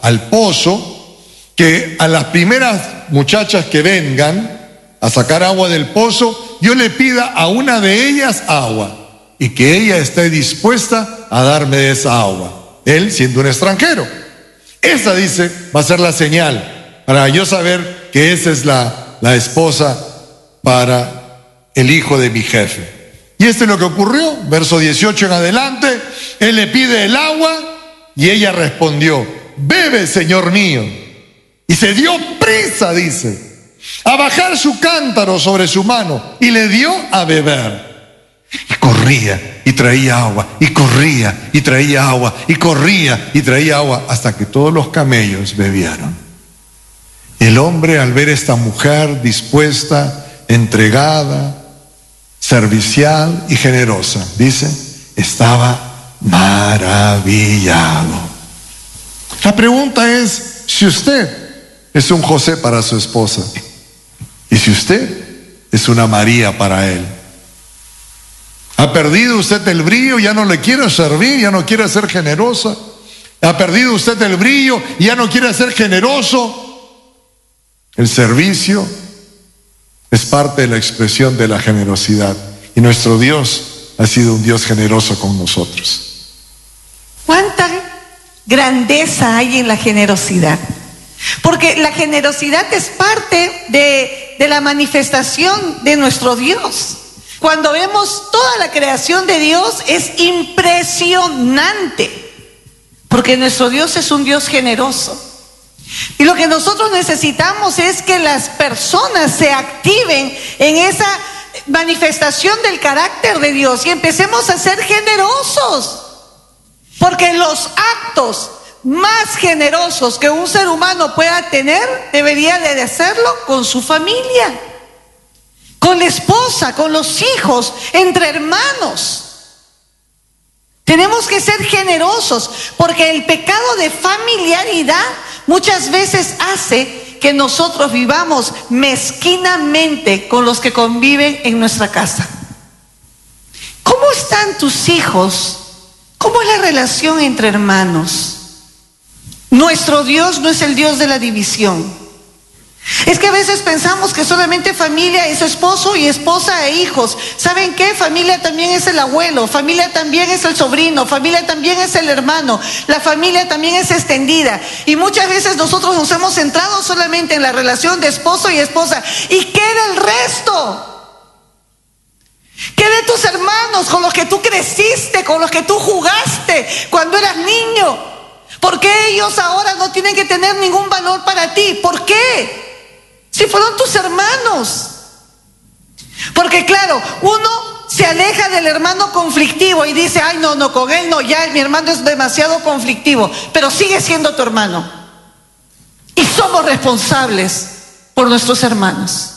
al pozo, que a las primeras muchachas que vengan a sacar agua del pozo, yo le pida a una de ellas agua y que ella esté dispuesta a darme esa agua, él siendo un extranjero. Esa, dice, va a ser la señal para yo saber que esa es la esposa para el hijo de mi jefe. Y esto es lo que ocurrió, verso 18 en adelante. Él le pide el agua y ella respondió: bebe, señor mío. Y se dio prisa, dice, a bajar su cántaro sobre su mano y le dio a beber. Y corría y traía agua, y corría y traía agua, y corría y traía agua, hasta que todos los camellos bebieron. El hombre, al ver esta mujer dispuesta, entregada, servicial y generosa, dice, estaba maravillado. La pregunta es si usted es un José para su esposa y si usted es una María para él. ¿Ha perdido usted el brillo? ¿Ya no le quiere servir? ¿Ya no quiere ser generosa? ¿Ha perdido usted el brillo y ya no quiere ser generoso? El servicio es parte de la expresión de la generosidad. Y nuestro Dios ha sido un Dios generoso con nosotros. ¿Cuánta grandeza hay en la generosidad? Porque la generosidad es parte de la manifestación de nuestro Dios. Cuando vemos toda la creación de Dios es impresionante, porque nuestro Dios es un Dios generoso. Y lo que nosotros necesitamos es que las personas se activen en esa manifestación del carácter de Dios y empecemos a ser generosos, porque los actos más generosos que un ser humano pueda tener debería de hacerlo con su familia, con la esposa, con los hijos, entre hermanos. Tenemos que ser generosos, porque el pecado de familiaridad muchas veces hace que nosotros vivamos mezquinamente con los que conviven en nuestra casa. ¿Cómo están tus hijos? ¿Cómo es la relación entre hermanos? Nuestro Dios no es el Dios de la división. Es que a veces pensamos que solamente familia es esposo y esposa e hijos. ¿Saben qué? Familia también es el abuelo, familia también es el sobrino, familia también es el hermano, la familia también es extendida. Y muchas veces nosotros nos hemos centrado solamente en la relación de esposo y esposa. ¿Y qué del resto? ¿Qué de tus hermanos con los que tú creciste, con los que tú jugaste cuando eras niño? ¿Por qué ellos ahora no tienen que tener ningún valor para ti? ¿Por qué? Si fueron tus hermanos. Porque claro, uno se aleja del hermano conflictivo y dice, ay no, con él no, ya mi hermano es demasiado conflictivo, pero sigue siendo tu hermano. Y somos responsables por nuestros hermanos.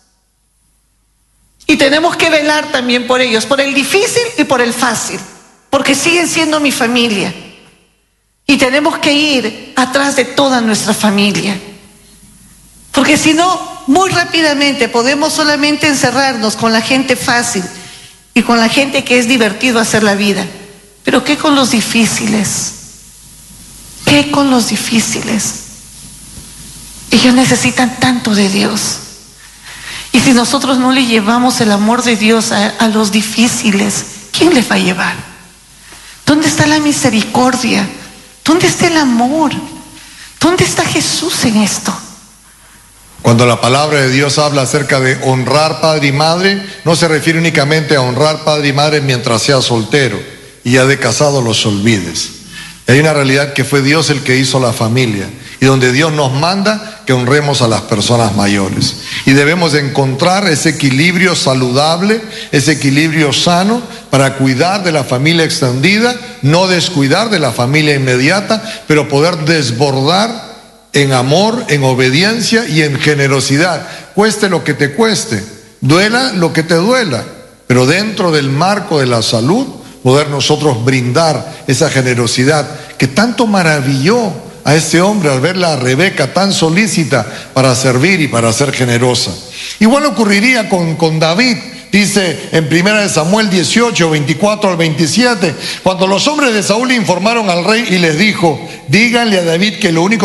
Y tenemos que velar también por ellos, por el difícil y por el fácil, porque siguen siendo mi familia. Y tenemos que ir atrás de toda nuestra familia. Porque si no, muy rápidamente podemos solamente encerrarnos con la gente fácil y con la gente que es divertido hacer la vida. Pero ¿qué con los difíciles? ¿Qué con los difíciles? Ellos necesitan tanto de Dios. Y si nosotros no le llevamos el amor de Dios a los difíciles, ¿quién les va a llevar? ¿Dónde está la misericordia? ¿Dónde está el amor? ¿Dónde está Jesús en esto? Cuando la palabra de Dios habla acerca de honrar padre y madre, no se refiere únicamente a honrar padre y madre mientras seas soltero y ya de casado los olvides. Hay una realidad que fue Dios el que hizo la familia y donde Dios nos manda que honremos a las personas mayores. Y debemos encontrar ese equilibrio saludable, ese equilibrio sano para cuidar de la familia extendida, no descuidar de la familia inmediata, pero poder desbordar en amor, en obediencia y en generosidad. Cueste lo que te cueste, duela lo que te duela, pero dentro del marco de la salud, poder nosotros brindar esa generosidad que tanto maravilló a este hombre al verla a Rebeca tan solícita para servir y para ser generosa. Igual ocurriría con David. Dice en 1 Samuel 18, 24 al 27, cuando los hombres de Saúl informaron al rey y les dijo, díganle a David que lo único